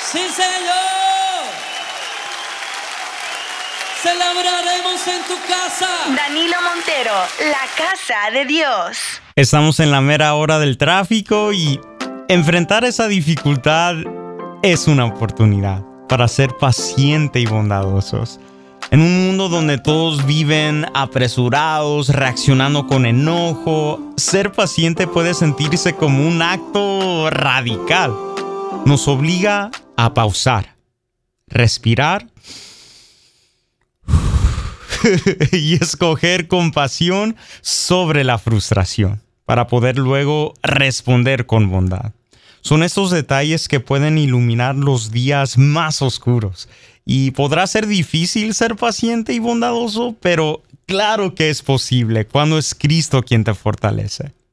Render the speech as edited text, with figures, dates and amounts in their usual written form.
Sí, Señor. Celebraremos en tu casa. Danilo Montero, la casa de Dios. Estamos en la mera hora del tráfico y enfrentar esa dificultad es una oportunidad para ser paciente y bondadosos. En un mundo donde todos viven apresurados, reaccionando con enojo, ser paciente puede sentirse como un acto radical. Nos obliga a pausar, respirar y escoger compasión sobre la frustración para poder luego responder con bondad. Son estos detalles que pueden iluminar los días más oscuros. Y podrá ser difícil ser paciente y bondadoso, pero claro que es posible cuando es Cristo quien te fortalece.